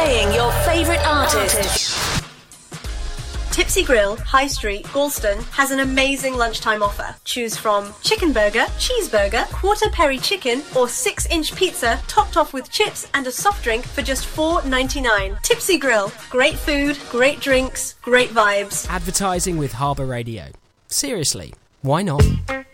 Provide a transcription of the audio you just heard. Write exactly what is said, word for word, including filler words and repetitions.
Playing your favourite artists. Tipsy Grill, High Street, Galston has an amazing lunchtime offer. Choose from chicken burger, cheeseburger, quarter peri chicken or six inch pizza topped off with chips and a soft drink for just four ninety-nine. Tipsy Grill, great food, great drinks, great vibes. Advertising with Harbour Radio. Seriously, why not?